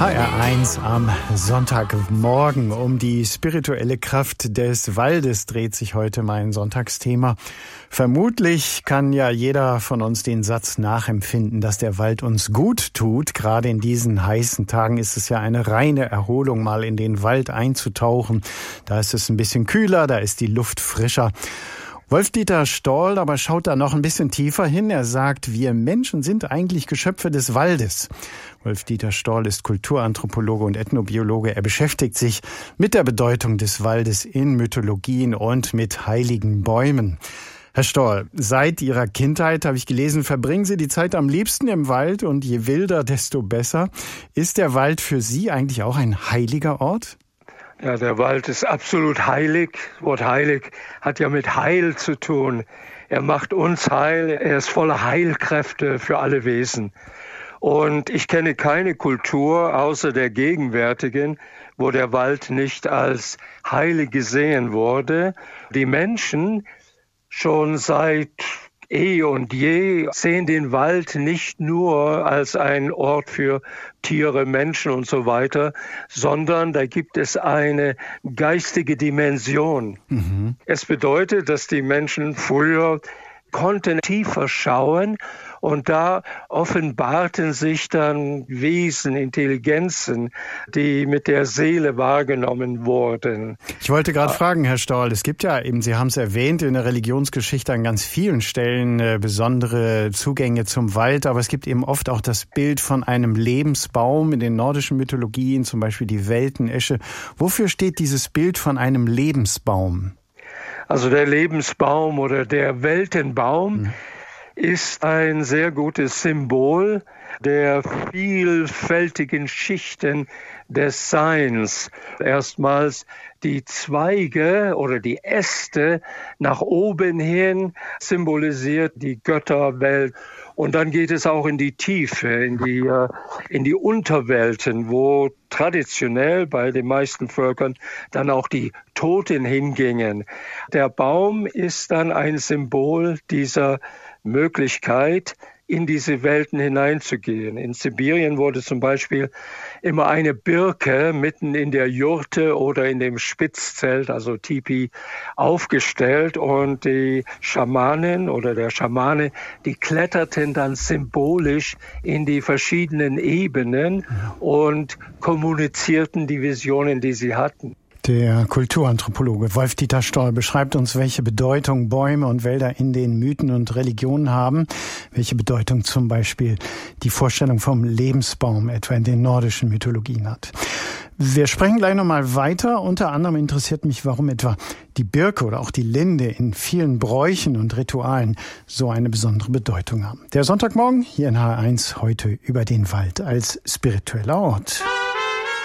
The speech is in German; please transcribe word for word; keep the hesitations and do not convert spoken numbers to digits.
H R eins am Sonntagmorgen. Um die spirituelle Kraft des Waldes dreht sich heute mein Sonntagsthema. Vermutlich kann ja jeder von uns den Satz nachempfinden, dass der Wald uns gut tut. Gerade in diesen heißen Tagen ist es ja eine reine Erholung, mal in den Wald einzutauchen. Da ist es ein bisschen kühler, da ist die Luft frischer. Wolf-Dieter Stoll aber schaut da noch ein bisschen tiefer hin. Er sagt, wir Menschen sind eigentlich Geschöpfe des Waldes. Wolf-Dieter Stoll ist Kulturanthropologe und Ethnobiologe. Er beschäftigt sich mit der Bedeutung des Waldes in Mythologien und mit heiligen Bäumen. Herr Stoll, seit Ihrer Kindheit, habe ich gelesen, verbringen Sie die Zeit am liebsten im Wald und je wilder, desto besser. Ist der Wald für Sie eigentlich auch ein heiliger Ort? Ja, der Wald ist absolut heilig. Das Wort heilig hat ja mit Heil zu tun. Er macht uns heil. Er ist voller Heilkräfte für alle Wesen. Und ich kenne keine Kultur außer der gegenwärtigen, wo der Wald nicht als heilig gesehen wurde. Die Menschen schon seit eh und je sehen den Wald nicht nur als ein Ort für Tiere, Menschen und so weiter, sondern da gibt es eine geistige Dimension. Mhm. Es bedeutet, dass die Menschen früher konnten tiefer schauen und da offenbarten sich dann Wesen, Intelligenzen, die mit der Seele wahrgenommen wurden. Ich wollte gerade fragen, Herr Stoll, es gibt ja eben, Sie haben es erwähnt, in der Religionsgeschichte an ganz vielen Stellen äh, besondere Zugänge zum Wald, aber es gibt eben oft auch das Bild von einem Lebensbaum in den nordischen Mythologien, zum Beispiel die Weltenesche. Wofür steht dieses Bild von einem Lebensbaum? Also der Lebensbaum oder der Weltenbaum mhm. ist ein sehr gutes Symbol der vielfältigen Schichten des Seins. Erstmals die Zweige oder die Äste nach oben hin symbolisiert die Götterwelt. Und dann geht es auch in die Tiefe, in die, in die Unterwelten, wo traditionell bei den meisten Völkern dann auch die Toten hingingen. Der Baum ist dann ein Symbol dieser Möglichkeit, in diese Welten hineinzugehen. In Sibirien wurde zum Beispiel immer eine Birke mitten in der Jurte oder in dem Spitzzelt, also Tipi, aufgestellt und die Schamanen oder der Schamane, die kletterten dann symbolisch in die verschiedenen Ebenen und kommunizierten die Visionen, die sie hatten. Der Kulturanthropologe Wolf-Dieter Stoll beschreibt uns, welche Bedeutung Bäume und Wälder in den Mythen und Religionen haben, welche Bedeutung zum Beispiel die Vorstellung vom Lebensbaum etwa in den nordischen Mythologien hat. Wir sprechen gleich nochmal weiter. Unter anderem interessiert mich, warum etwa die Birke oder auch die Linde in vielen Bräuchen und Ritualen so eine besondere Bedeutung haben. Der Sonntagmorgen hier in H R eins heute über den Wald als spiritueller Ort.